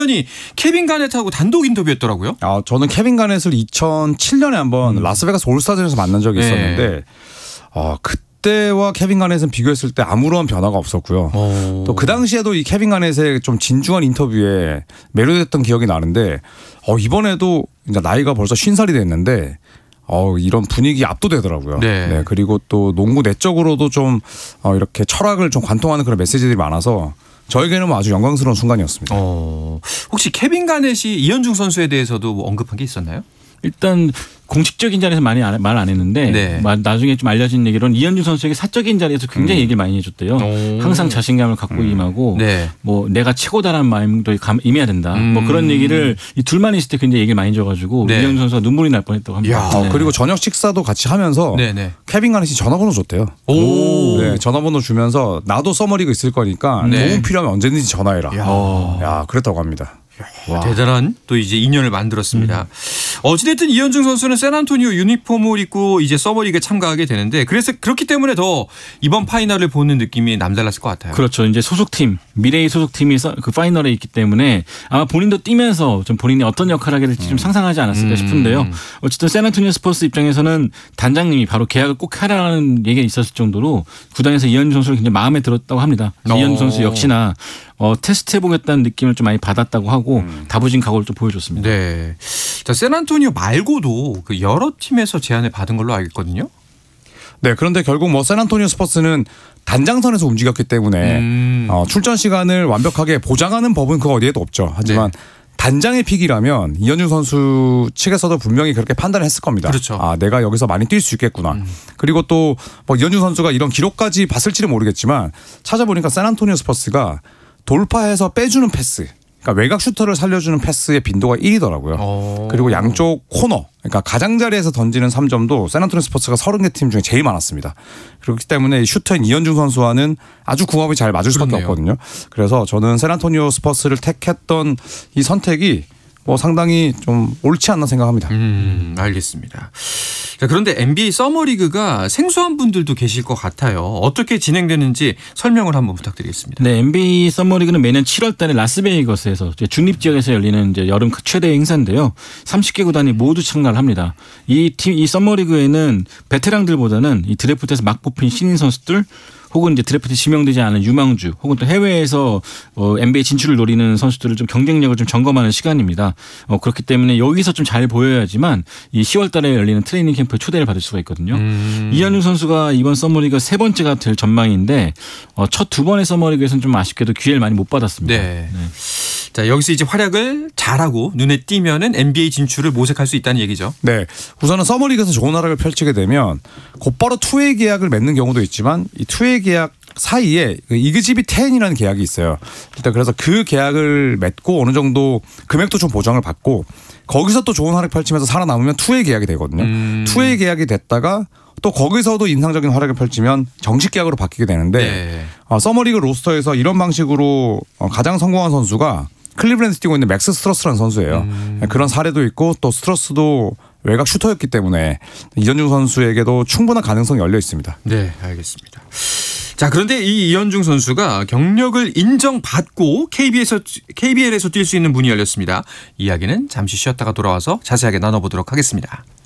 이 케빈 가넷하고 단독 인터뷰했더라고요. 저는 케빈 가넷을 2007년에 한번 라스베가스 올스타전에서 만난 적이 있었는데 그때와 케빈 가넷은 비교했을 때 아무런 변화가 없었고요. 또 그 당시에도 이 케빈 가넷의 좀 진중한 인터뷰에 매료됐던 기억이 나는데 이번에도 이제 나이가 벌써 50살이 됐는데 이런 분위기 압도되더라고요. 네. 그리고 또 농구 내적으로도 좀 이렇게 철학을 좀 관통하는 그런 메시지들이 많아서 저에게는 아주 영광스러운 순간이었습니다. 혹시 케빈 가넷이 이현중 선수에 대해서도 뭐 언급한 게 있었나요? 일단 공식적인 자리에서 많이 말 안 했는데 나중에 좀 알려진 얘기로는 이현중 선수에게 사적인 자리에서 굉장히 얘기를 많이 해줬대요. 항상 자신감을 갖고 임하고 뭐 내가 최고다라는 마음도 임해야 된다. 뭐 그런 얘기를 이 둘만 있을 때 굉장히 얘기를 많이 줘가지고 이현중 선수가 눈물이 날 뻔했다고 합니다. 그리고 저녁 식사도 같이 하면서 케빈 가넷이 전화번호 줬대요. 전화번호 주면서 나도 서머리그 있을 거니까 도움 필요하면 언제든지 전화해라. 그랬다고 합니다. 대단한 또 이제 인연을 만들었습니다. 어찌됐든 이현중 선수는 샌안토니오 유니폼을 입고 이제 서머리그에 참가하게 되는데 그래서 그렇기 때문에 더 이번 파이널을 보는 느낌이 남달랐을 것 같아요. 그렇죠. 이제 소속팀 미래의 소속팀이 그 파이널에 있기 때문에 아마 본인도 뛰면서 좀 본인이 어떤 역할을 하게 될지 좀 상상하지 않았을까 싶은데요. 어쨌든 샌안토니오 스퍼스 입장에서는 단장님이 바로 계약을 꼭 하라는 얘기가 있었을 정도로 구단에서 이현중 선수를 굉장히 마음에 들었다고 합니다. 이현중 선수 역시나 테스트해보겠다는 느낌을 좀 많이 받았다고 하고 다부진 각오를 좀 보여줬습니다. 네. 자, 샌안토니오 말고도 그 여러 팀에서 제안을 받은 걸로 알겠거든요. 네. 그런데 결국 샌안토니오 스퍼스는 단장선에서 움직였기 때문에 출전 시간을 완벽하게 보장하는 법은 그 어디에도 없죠. 하지만 단장의 픽이라면 이현중 선수 측에서도 분명히 그렇게 판단을 했을 겁니다. 그렇죠. 내가 여기서 많이 뛸 수 있겠구나. 그리고 또 이현중 선수가 이런 기록까지 봤을지는 모르겠지만 찾아보니까 샌안토니오 스퍼스가 돌파해서 빼주는 패스, 그러니까 외곽 슈터를 살려주는 패스의 빈도가 1위더라고요. 그리고 양쪽 코너, 그러니까 가장자리에서 던지는 3점도 샌안토니오 스퍼스가 30개 팀 중에 제일 많았습니다. 그렇기 때문에 슈터인 이현중 선수와는 아주 궁합이 잘 맞을 수밖에 없거든요. 그래서 저는 샌안토니오 스퍼스를 택했던 이 선택이 상당히 좀 옳지 않나 생각합니다. 알겠습니다. 자, 그런데 NBA 서머리그가 생소한 분들도 계실 것 같아요. 어떻게 진행되는지 설명을 한번 부탁드리겠습니다. 네, NBA 서머리그는 매년 7월 달에 라스베이거스에서 중립 지역에서 열리는 이제 여름 최대 행사인데요. 30개 구단이 모두 참가를 합니다. 이 서머리그에는 베테랑들보다는 이 드래프트에서 막 뽑힌 신인 선수들 혹은 이제 드래프트 지명되지 않은 유망주 혹은 또 해외에서 NBA 진출을 노리는 선수들을 좀 경쟁력을 좀 점검하는 시간입니다. 그렇기 때문에 여기서 좀 잘 보여야지만 이 10월 달에 열리는 트레이닝 캠프에 초대를 받을 수가 있거든요. 이현중 선수가 이번 서머리그 세 번째가 될 전망인데 첫 두 번의 서머리그에서는 좀 아쉽게도 기회를 많이 못 받았습니다. 자, 여기서 이제 활약을 잘하고 눈에 띄면은 NBA 진출을 모색할 수 있다는 얘기죠. 네. 우선은 서머리그에서 좋은 활약을 펼치게 되면 곧바로 투웨이 계약을 맺는 경우도 있지만 이 투웨이 계약 사이에 이그지비 10이라는 계약이 있어요. 일단 그래서 그 계약을 맺고 어느 정도 금액도 좀 보장을 받고 거기서 또 좋은 활약 펼치면서 살아남으면 투웨이 계약이 되거든요. 투웨이 계약이 됐다가 또 거기서도 인상적인 활약을 펼치면 정식 계약으로 바뀌게 되는데 서머리그 로스터에서 이런 방식으로 가장 성공한 선수가 클리브랜드 뛰고 있는 맥스 스트러스라는 선수예요. 그런 사례도 있고 또 스트러스도 외곽 슈터였기 때문에 이현중 선수에게도 충분한 가능성이 열려 있습니다. 네, 알겠습니다. 자, 그런데 이 이현중 선수가 경력을 인정받고 KBL에서 뛸 수 있는 문이 열렸습니다. 이야기는 잠시 쉬었다가 돌아와서 자세하게 나눠보도록 하겠습니다.